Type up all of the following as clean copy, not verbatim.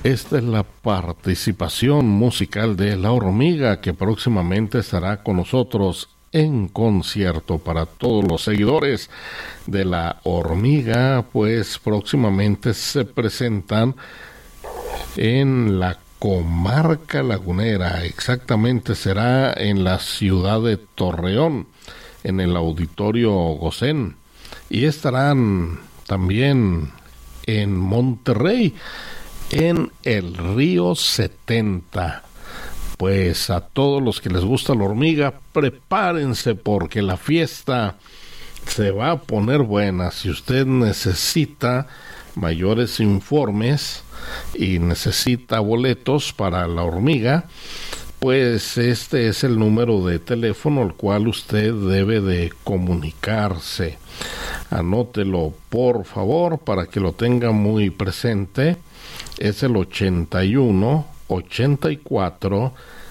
Esta es la participación musical de La Hormiga, que próximamente estará con nosotros en concierto. Para todos los seguidores de La Hormiga, pues próximamente se presentan en la comarca lagunera. Exactamente será en la ciudad de Torreón, en el Auditorio Gosén, y estarán también en Monterrey, en el Río 70. Pues a todos los que les gusta La Hormiga, prepárense porque la fiesta se va a poner buena. Si usted necesita mayores informes y necesita boletos para La Hormiga, pues este es el número de teléfono al cual usted debe de comunicarse. Anótelo por favor para que lo tenga muy presente. Es el 81 84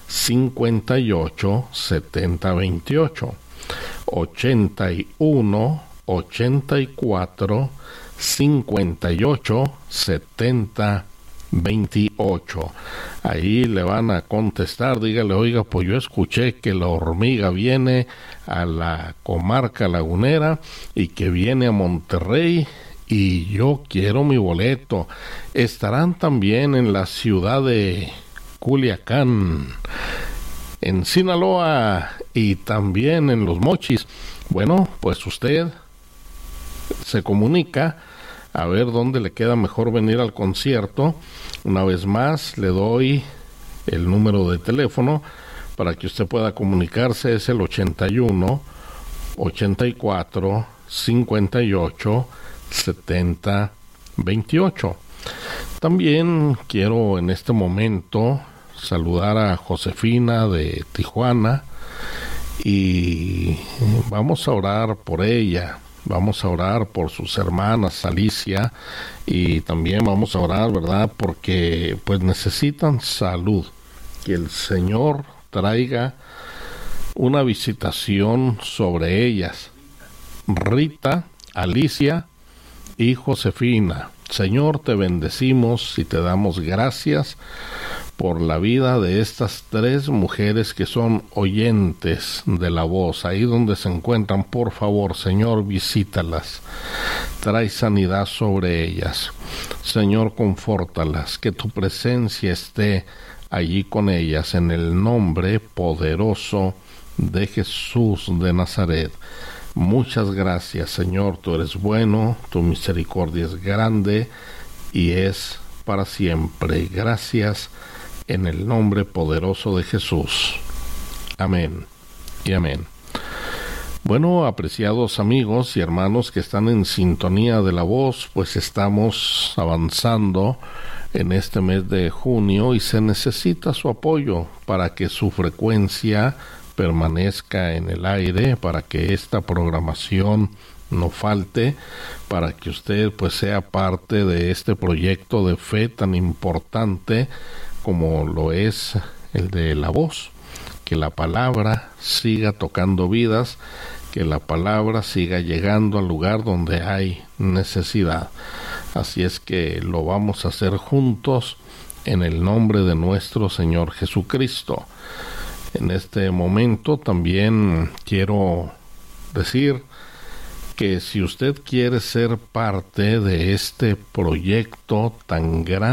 58 70 28. 81 84 58 70 28. Ahí le van a contestar, dígale: oiga, pues yo escuché que La Hormiga viene a la comarca lagunera y que viene a Monterrey y yo quiero mi boleto. Estarán también en la ciudad de Culiacán, en Sinaloa y también en Los Mochis. Bueno, pues usted se comunica a ver dónde le queda mejor venir al concierto. Una vez más le doy el número de teléfono para que usted pueda comunicarse. Es el 81 84 58 70 28. También quiero en este momento saludar a Josefina de Tijuana y vamos a orar por ella. Vamos a orar por sus hermanas Alicia y también vamos a orar, ¿verdad?, porque pues necesitan salud. Que el Señor traiga una visitación sobre ellas. Rita, Alicia y Josefina. Señor, te bendecimos y te damos gracias por la vida de estas tres mujeres que son oyentes de la voz. Ahí donde se encuentran, por favor, Señor, visítalas. Trae sanidad sobre ellas. Señor, confórtalas, que tu presencia esté allí con ellas, en el nombre poderoso de Jesús de Nazaret. Muchas gracias, Señor, tú eres bueno, tu misericordia es grande y es para siempre. Gracias en el nombre poderoso de Jesús. Amén y amén. Bueno, apreciados amigos y hermanos que están en sintonía de la voz, pues estamos avanzando en este mes de junio y se necesita su apoyo para que su frecuencia permanezca en el aire, para que esta programación no falte, para que usted pues sea parte de este proyecto de fe tan importante como lo es el de la voz. Que la palabra siga tocando vidas, que la palabra siga llegando al lugar donde hay necesidad. Así es que lo vamos a hacer juntos en el nombre de nuestro Señor Jesucristo. En este momento también quiero decir que si usted quiere ser parte de este proyecto tan grande,